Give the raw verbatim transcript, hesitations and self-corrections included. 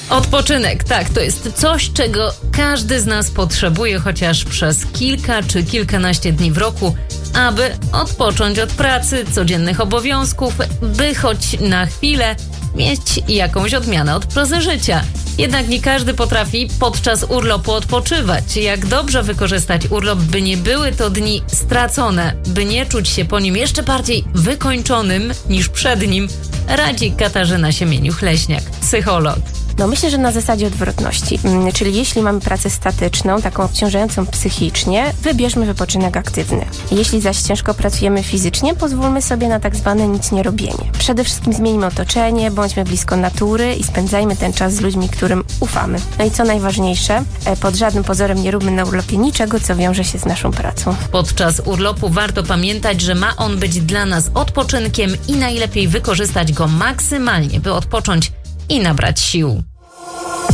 Odpoczynek, tak, to jest coś, czego każdy z nas potrzebuje chociaż przez kilka czy kilkanaście dni w roku, aby odpocząć od pracy, codziennych obowiązków, by choć na chwilę mieć jakąś odmianę od prozy życia. Jednak nie każdy potrafi podczas urlopu odpoczywać. Jak dobrze wykorzystać urlop, by nie były to dni stracone, by nie czuć się po nim jeszcze bardziej wykończonym niż przed nim, radzi Katarzyna Siemieniuk-Leśniak, psycholog. No myślę, że na zasadzie odwrotności, czyli jeśli mamy pracę statyczną, taką obciążającą psychicznie, wybierzmy wypoczynek aktywny. Jeśli zaś ciężko pracujemy fizycznie, pozwólmy sobie na tak zwane nic nie robienie. Przede wszystkim zmieńmy otoczenie, bądźmy blisko natury i spędzajmy ten czas z ludźmi, którym ufamy. No i co najważniejsze, pod żadnym pozorem nie róbmy na urlopie niczego, co wiąże się z naszą pracą. Podczas urlopu warto pamiętać, że ma on być dla nas odpoczynkiem i najlepiej wykorzystać go maksymalnie, by odpocząć i nabrać sił.